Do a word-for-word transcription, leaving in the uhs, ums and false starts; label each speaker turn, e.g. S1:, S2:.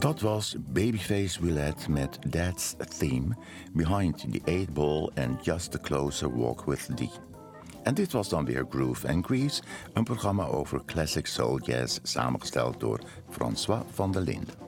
S1: Dat was Babyface Willette met That's a Theme, Behind the Eight Ball and Just a Closer Walk with Thee. En dit was dan weer Groove and Grease, een programma over classic soul jazz samengesteld door François van der Linden.